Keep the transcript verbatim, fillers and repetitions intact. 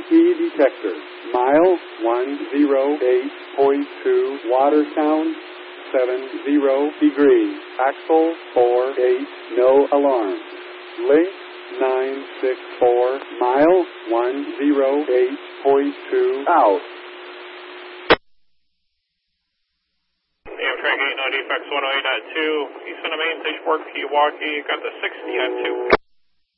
key detector. Mile one oh eight point two, water sound seven zero degrees. Axle four eight, no alarm. Link nine six four, mile one oh eight point two, out. Amtrak eight ninety, F X one oh eight point two, East Center Main, Station Port, Pewaukee, got the sixty on two.